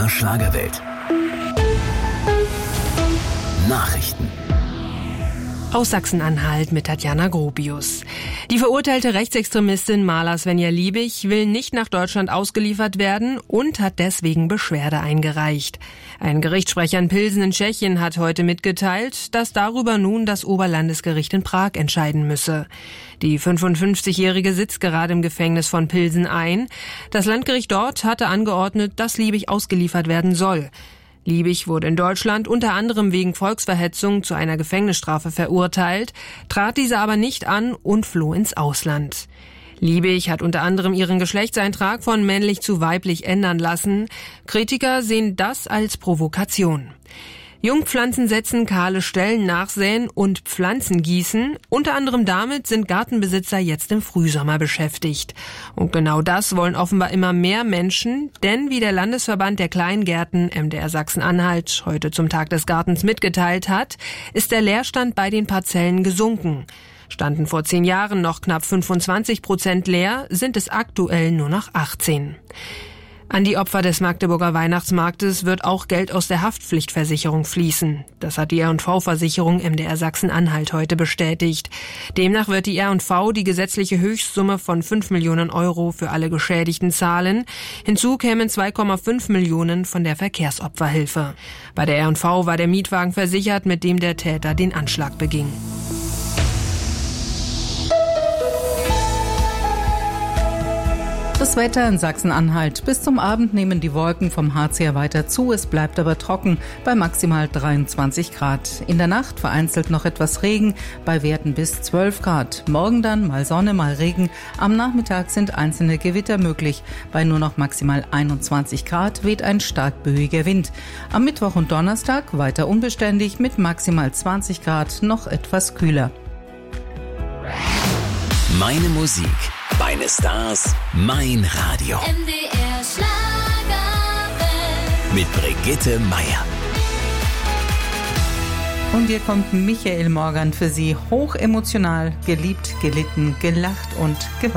MDR Schlagerwelt. Nachrichten. Aus Sachsen-Anhalt mit Tatjana Gropius. Die verurteilte Rechtsextremistin Marla Svenja Liebig will nicht nach Deutschland ausgeliefert werden und hat deswegen Beschwerde eingereicht. Ein Gerichtssprecher in Pilsen in Tschechien hat heute mitgeteilt, dass darüber nun das Oberlandesgericht in Prag entscheiden müsse. Die 55-Jährige sitzt gerade im Gefängnis von Pilsen ein. Das Landgericht dort hatte angeordnet, dass Liebig ausgeliefert werden soll. Liebig wurde in Deutschland unter anderem wegen Volksverhetzung zu einer Gefängnisstrafe verurteilt, trat diese aber nicht an und floh ins Ausland. Liebig hat unter anderem ihren Geschlechtseintrag von männlich zu weiblich ändern lassen. Kritiker sehen das als Provokation. Jungpflanzen setzen, kahle Stellen nachsäen und Pflanzen gießen. Unter anderem damit sind Gartenbesitzer jetzt im Frühsommer beschäftigt. Und genau das wollen offenbar immer mehr Menschen, denn wie der Landesverband der Kleingärten MDR Sachsen-Anhalt heute zum Tag des Gartens mitgeteilt hat, ist der Leerstand bei den Parzellen gesunken. Standen vor 10 Jahren noch knapp 25% leer, sind es aktuell nur noch 18%. An die Opfer des Magdeburger Weihnachtsmarktes wird auch Geld aus der Haftpflichtversicherung fließen. Das hat die R&V-Versicherung MDR Sachsen-Anhalt heute bestätigt. Demnach wird die R&V die gesetzliche Höchstsumme von 5 Millionen Euro für alle Geschädigten zahlen. Hinzu kämen 2,5 Millionen von der Verkehrsopferhilfe. Bei der R&V war der Mietwagen versichert, mit dem der Täter den Anschlag beging. Das Wetter in Sachsen-Anhalt. Bis zum Abend nehmen die Wolken vom Harz her weiter zu. Es bleibt aber trocken bei maximal 23 Grad. In der Nacht vereinzelt noch etwas Regen bei Werten bis 12 Grad. Morgen dann mal Sonne, mal Regen. Am Nachmittag sind einzelne Gewitter möglich. Bei nur noch maximal 21 Grad weht ein stark böiger Wind. Am Mittwoch und Donnerstag weiter unbeständig mit maximal 20 Grad, noch etwas kühler. Meine Musik, meine Stars, mein Radio. MDR Schlagerwelt. Mit Brigitte Meier. Und hier kommt Michael Morgan für Sie. Hochemotional, geliebt, gelitten, gelacht und geweint.